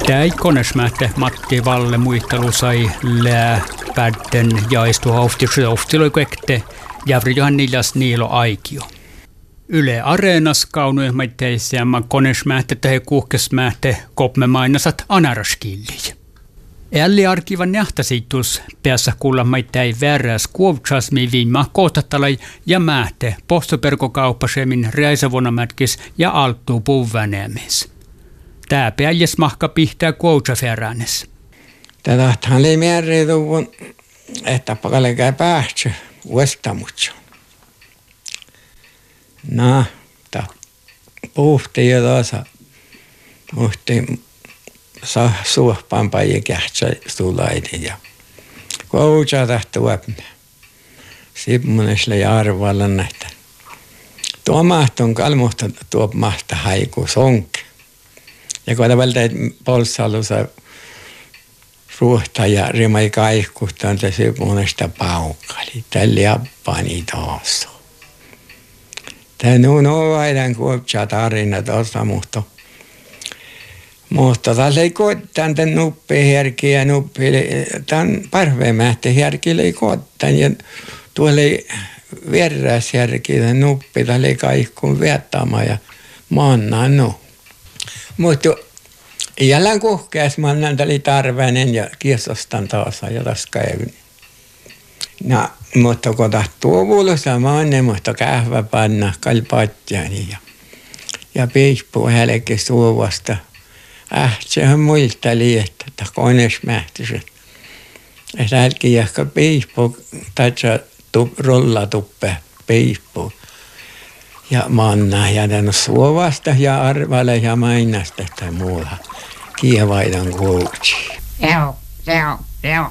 Täi konesmähte Matti Valle muistelu sai lääpäden jaistu hoftiloikekte jävri johan niljas niilo aikio. Yle Areenas kaunui maitteisiämä konesmähte tai kuhkesmähte kopme mainasat anaraskilliä. Älli arkivan nähtäsitus päässä kuulla maittei vääräs kuovtsasmi viimma kohtattalai ja mähte postoperkokauppasemin räisävuonamätkis ja alttuu puuvänäämis. Tää pääljes mahka pihtää kuovtsafäräänes. Tätähän oli määrätuvun, että pakallekä päähtsä uestamutsu. No, puhti jo tuossa. Puhti suohpaan päijä kähtsä suulaiden ja koutsa tahtuvat. Sipmunesle ja arvalla näitä. Tuo mahtun kalmuhta tuo mahta haiku sonke. Ja kun välttä polssalussa ruohta ja rimai kaihkuhtaan se sipmunesta paukali. Tälle appani taas. Tämä on aina kuopsa tarina tuossa muhto. Mutta taas ei koettaan tämän nuppiherki ja tämän parvemähti herkille ei koettaan. Ja tuolla ei verräsherki tämän nuppi, taas ei kaikkuun viettämään ja maannaan no. Mutta jälleen kuhkeas maannaan oli tarveinen ja kiesostan taas ja taas käy. No, mutta kun tahtuu vuolossa maanne, mutta kähvä panna kalpaatjani ja piispuu hälke suovasta. Sehän muilta liettä, että konesmähtiset. Että hälki jahka piispuu, tai rollatuppe piispuu. Ja manna ja tämän suovasta ja arvalle ja mainasta tai muuta. Kievaidan kuutsi. Joo.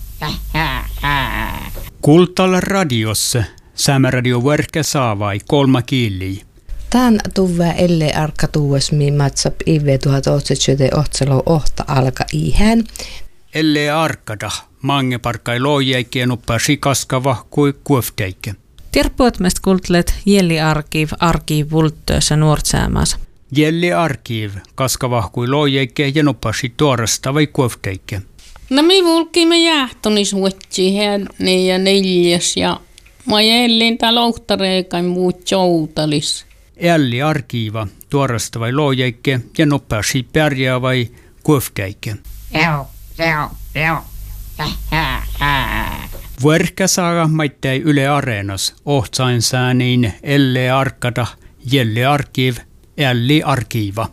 Kultalla radiossa Sämäradio Verkkä saavai 3 kiiliä. Tän tuvää elle arka tuuesmi matsap IV 1878 ohta alka ihan. Elle arkada mange parkai loojeikkeen uppaa sikaskava kuin kuofteikke. Tirpuotmest kultlet Jelli arkiv vulttöössä nuortsäämässä. Jelli arkiv kaskava kuin loojeikkeen ja noppasi tuorasta vai kuofteikke. No me vulkimme jähtonis huetsi hänne ja neljäs ja mä jellin tää louhtareikai muut joutalis. Älli arkiiva tuorasta vai loojeikke ja noppasi pärjää vai kuofteikke. Joo. Verkkä saaga maittei Yle Areenas ohtsain sääniin elle arkada Jelli arkiv älli arkiiva.